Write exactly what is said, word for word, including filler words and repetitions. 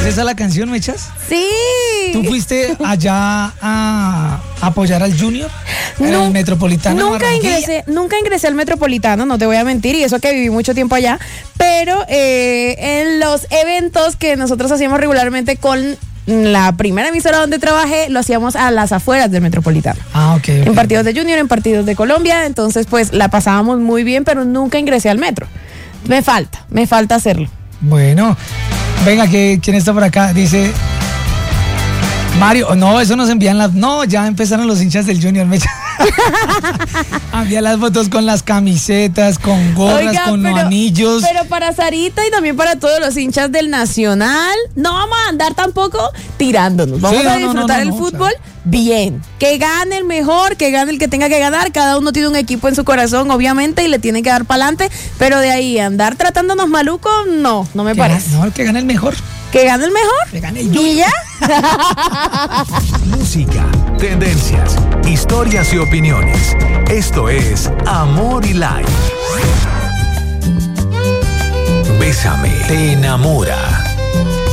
esa la canción, Mechas? Sí. ¿Tú fuiste allá a apoyar al Junior? ¿En No, el Metropolitano? Nunca ingresé, nunca ingresé al Metropolitano, no te voy a mentir, y eso que viví mucho tiempo allá, pero eh, en los eventos que nosotros hacíamos regularmente con la primera emisora donde trabajé, lo hacíamos a las afueras del Metropolitano. Ah, ok. okay. En partidos de Junior, en partidos de Colombia, entonces pues la pasábamos muy bien, pero nunca ingresé al metro. Me falta, me falta hacerlo. Bueno, venga, que ¿quién está por acá? Dice Mario, no, eso nos envían las... No, ya empezaron los hinchas del Junior, me envían las fotos con las camisetas, con gorras, Oiga, con pero, anillos. Pero para Sarita y también para todos los hinchas del Nacional, no vamos a andar tampoco tirándonos. Vamos Sí, a no, no, disfrutar no, no, el no, fútbol claro. bien. Que gane el mejor, que gane el que tenga que ganar. Cada uno tiene un equipo en su corazón, obviamente, y le tiene que dar para adelante. Pero de ahí andar tratándonos malucos, no, no me Que parece. gane, no, el que gane el mejor. Que gane el mejor. Que gane el ¿Y Junior. ya? Música, tendencias, historias y opiniones. Esto es Amor y Life. Bésame, te enamora.